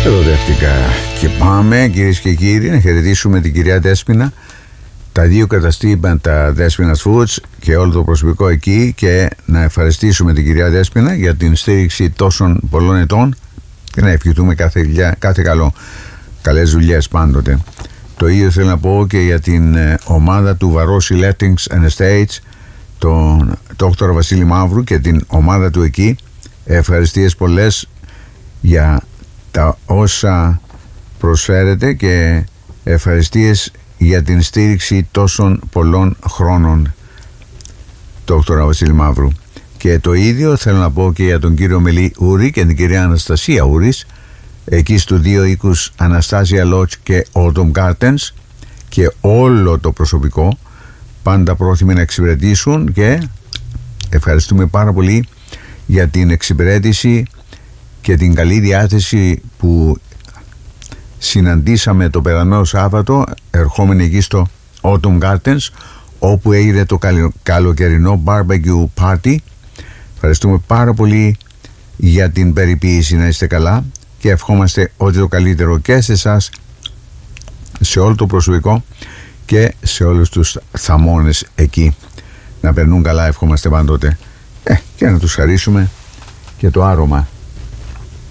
Ερωτεύτηκα και πάμε, κυρίες και κύριοι, να χαιρετήσουμε την κυρία Δέσποινα, τα δύο καταστήματα Δέσποινας Foods και όλο το προσωπικό εκεί, και να ευχαριστήσουμε την κυρία Δέσποινα για την στήριξη τόσων πολλών ετών και να ευχηθούμε κάθε καλό, καλές δουλειές πάντοτε. Το ίδιο θέλω να πω και για την ομάδα του Βαρόση Lettings and Estates, τον Δόκτωρα Βασίλη Μαύρου και την ομάδα του εκεί. Ευχαριστίες πολλές για τα όσα προσφέρετε και ευχαριστίες για την στήριξη τόσων πολλών χρόνων, Δόκτωρα Βασίλη Μαύρου. Και το ίδιο θέλω να πω και για τον κύριο Μελή Ούρη και την κυρία Αναστασία Ούρης, εκεί στο 2 οίκους Αναστάσια Lodge και Autumn Gardens, και όλο το προσωπικό, πάντα πρόθυμοι να εξυπηρετήσουν, και ευχαριστούμε πάρα πολύ για την εξυπηρέτηση και την καλή διάθεση που συναντήσαμε το περασμένο Σάββατο ερχόμενοι εκεί στο Autumn Gardens, όπου έγινε το καλοκαιρινό barbecue party. Ευχαριστούμε πάρα πολύ για την περιποίηση, να είστε καλά, και ευχόμαστε ό,τι το καλύτερο και σε εσάς, σε όλο το προσωπικό και σε όλους τους θαμώνες εκεί. Να περνούν καλά, ευχόμαστε πάντοτε, και να τους χαρίσουμε και το άρωμα